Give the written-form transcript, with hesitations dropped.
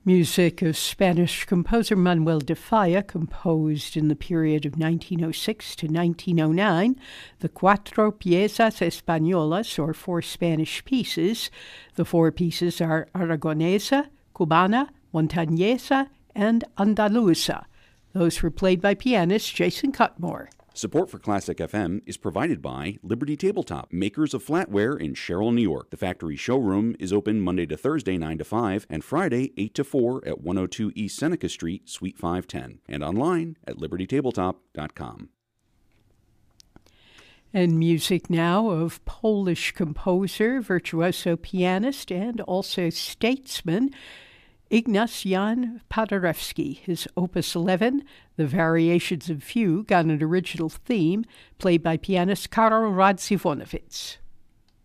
Music of Spanish composer Manuel de Falla, composed in the period of 1906 to 1909, the Cuatro Piezas Españolas, or four Spanish pieces. The four pieces are Aragonesa, Cubana, Montañesa, and Andaluza. Those were played by pianist Jason Cutmore. Support for Classic FM is provided by Liberty Tabletop, makers of flatware in Sherrill, New York. The factory showroom is open Monday to Thursday, 9 to 5, and Friday, 8 to 4 at 102 East Seneca Street, Suite 510, and online at libertytabletop.com. And music now of Polish composer, virtuoso pianist, and also statesman, Ignacy Jan Paderewski. His Opus 11, The Variations of Fugue on an Original Theme, played by pianist Karol Radziwonowicz.